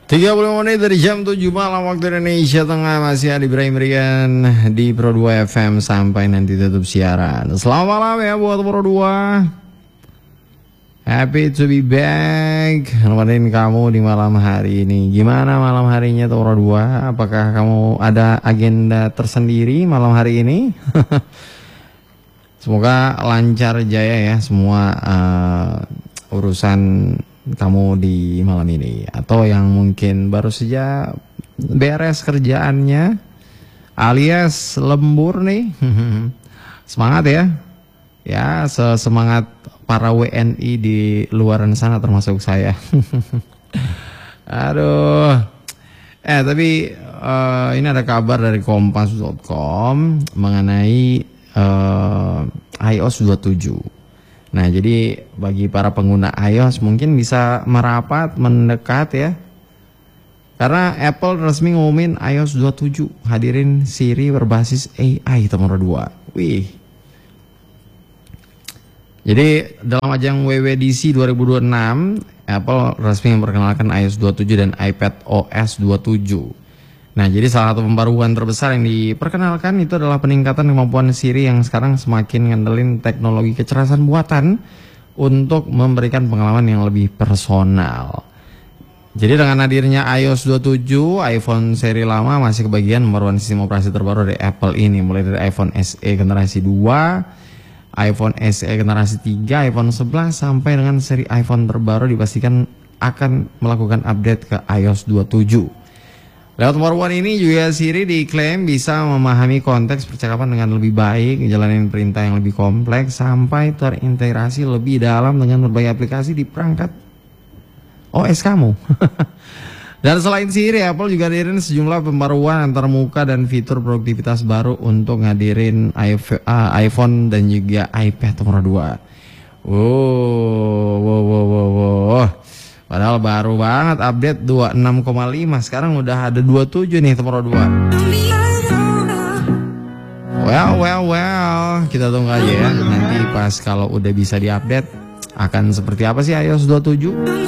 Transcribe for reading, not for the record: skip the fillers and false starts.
30 menit dari jam 7 malam waktu Indonesia Tengah. Masih ada Ibrahim Rian di Pro 2 FM sampai nanti tutup siaran. Selamat malam ya buat Pro 2. Happy to be back. Nemenin kamu di malam hari ini. Gimana malam harinya Pro 2? Apakah kamu ada agenda tersendiri malam hari ini? Semoga lancar jaya ya semua urusan kamu di malam ini, atau yang mungkin baru saja beres kerjaannya alias lembur nih. Semangat ya semangat para WNI di luaran sana termasuk saya. Aduh, tapi ini ada kabar dari kompas.com mengenai iOS 27. Nah, jadi bagi para pengguna iOS mungkin bisa merapat mendekat ya. Karena Apple resmi ngumumin iOS 27 hadirin Siri berbasis AI nomor 2. Wih. Jadi dalam ajang WWDC 2026, Apple resmi memperkenalkan iOS 27 dan iPadOS 27. Nah, jadi salah satu pembaruan terbesar yang diperkenalkan itu adalah peningkatan kemampuan Siri yang sekarang semakin ngandelin teknologi kecerdasan buatan untuk memberikan pengalaman yang lebih personal. Jadi dengan hadirnya iOS 27, iPhone seri lama masih kebagian pembaruan sistem operasi terbaru dari Apple ini, mulai dari iPhone SE generasi 2, iPhone SE generasi 3, iPhone 11 sampai dengan seri iPhone terbaru dipastikan akan melakukan update ke iOS 27. Lewat pembaruan ini juga Siri diklaim bisa memahami konteks percakapan dengan lebih baik, menjalani perintah yang lebih kompleks, sampai terintegrasi lebih dalam dengan berbagai aplikasi di perangkat OS kamu. Dan selain Siri, Apple juga hadirin sejumlah pembaruan antarmuka dan fitur produktivitas baru untuk ngadirin iPhone dan juga iPad nomor 2. Wow. Padahal baru banget update 26,5. Sekarang udah ada 27 nih nomor 2. Well, kita tunggu aja ya. Nanti pas kalau udah bisa diupdate akan seperti apa sih iOS 27?